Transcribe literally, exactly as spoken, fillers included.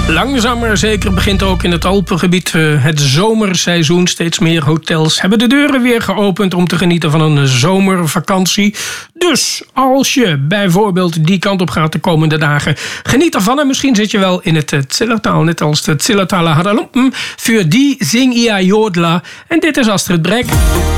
Langzaam maar zeker begint ook in het Alpengebied uh, het zomerseizoen. Steeds meer hotels hebben de deuren weer geopend om te genieten van een zomervakantie. Dus als je bijvoorbeeld die kant op gaat de komende dagen, geniet ervan. En misschien zit je wel in het Zillertal, net als de Zillertaler Hadalumpen. Voor die zing ia jodla. En dit is Astrid Brek.